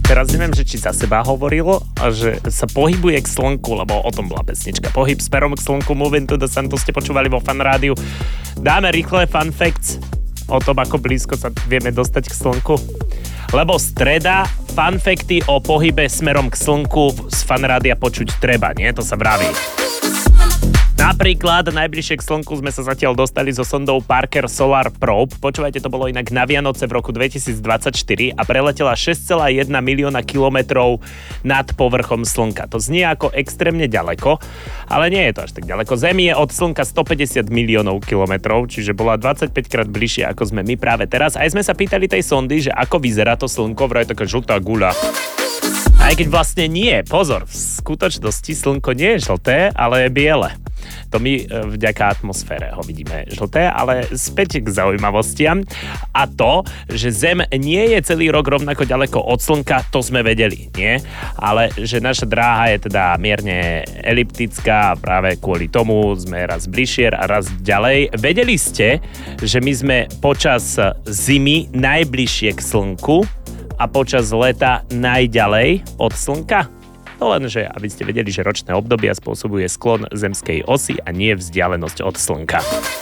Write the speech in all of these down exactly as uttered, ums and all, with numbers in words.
Teraz neviem, že či za seba hovorilo, a že sa pohybuje k slnku, lebo o tom bola pesnička. Pohyb smerom k slnku, Moving to the Sun, to ste počúvali vo Fan Rádiu. Dáme rýchle fun facts o tom, ako blízko sa vieme dostať k slnku. Lebo streda, fun facty o pohybe smerom k slnku z Fan Rádia počuť treba, nie? To sa vraví. Napríklad najbližšie k slnku sme sa zatiaľ dostali so sondou Parker Solar Probe. Počúvajte, to bolo inak na Vianoce v roku dvetisícdvadsaťštyri a preletela šesť celá jeden milióna kilometrov nad povrchom slnka. To znie ako extrémne ďaleko, ale nie je to až tak ďaleko. Zem je od slnka stopäťdesiat miliónov kilometrov, čiže bola dvadsaťpäť krát bližšie ako sme my práve teraz. Aj sme sa pýtali tej sondy, že ako vyzerá to slnko, vraj taká žltá guľa. Aj keď vlastne nie, pozor, v skutočnosti slnko nie je žlté, ale je biele. To my vďaka atmosfére ho vidíme žlté, ale späť k zaujímavostiam. A to, že Zem nie je celý rok rovnako ďaleko od slnka, to sme vedeli, nie? Ale že naša dráha je teda mierne eliptická a práve kvôli tomu sme raz bližšie a raz ďalej. Vedeli ste, že my sme počas zimy najbližšie k slnku a počas leta najďalej od slnka? To len, že aby ste vedeli, že ročné obdobia spôsobuje sklon zemskej osy a nie vzdialenosť od slnka.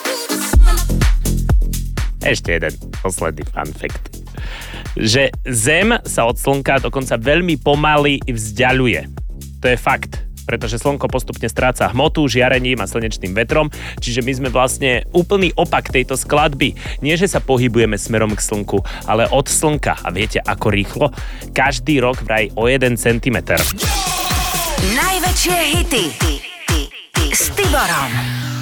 Ešte jeden posledný fun fact. Že Zem sa od slnka dokonca veľmi pomaly vzdialuje. To je fakt. Pretože slnko postupne stráca hmotu žiarením a slnečným vetrom, čiže my sme vlastne úplný opak tejto skladby. Nie, že sa pohybujeme smerom k slnku, ale od slnka. A viete, ako rýchlo? Každý rok vraj o jeden centimeter. Najväčšie hity s Tiborom.